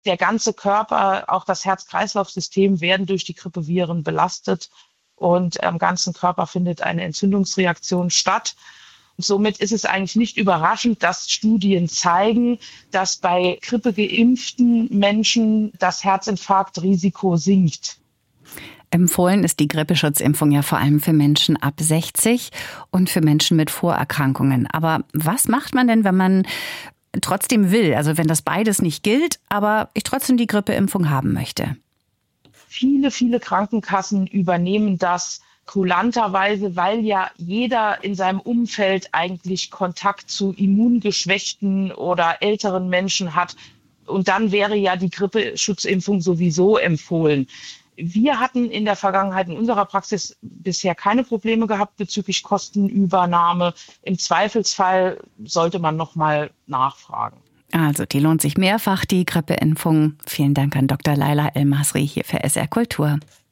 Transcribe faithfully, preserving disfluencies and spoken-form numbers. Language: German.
Der ganze Körper, auch das Herz-Kreislauf-System werden durch die Grippeviren belastet und am ganzen Körper findet eine Entzündungsreaktion statt. Und somit ist es eigentlich nicht überraschend, dass Studien zeigen, dass bei grippegeimpften Menschen das Herzinfarktrisiko sinkt. Empfohlen ist die Grippeschutzimpfung ja vor allem für Menschen ab sechzig und für Menschen mit Vorerkrankungen. Aber was macht man denn, wenn man trotzdem will, also wenn das beides nicht gilt, aber ich trotzdem die Grippeimpfung haben möchte? Viele, viele Krankenkassen übernehmen das kulanterweise, weil ja jeder in seinem Umfeld eigentlich Kontakt zu immungeschwächten oder älteren Menschen hat. Und dann wäre ja die Grippeschutzimpfung sowieso empfohlen. Wir hatten in der Vergangenheit in unserer Praxis bisher keine Probleme gehabt bezüglich Kostenübernahme. Im Zweifelsfall sollte man noch mal nachfragen. Also die lohnt sich mehrfach, die Grippeimpfung. Vielen Dank an Doktor Laila El-Masri hier für S R Kultur.